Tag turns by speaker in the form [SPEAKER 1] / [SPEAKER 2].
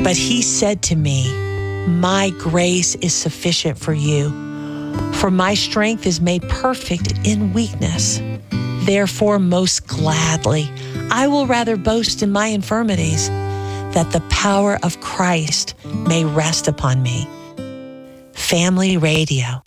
[SPEAKER 1] But he said to me, my grace is sufficient for you, for my strength is made perfect in weakness. Therefore, most gladly, I will rather boast in my infirmities, that the power of Christ may rest upon me. Family Radio.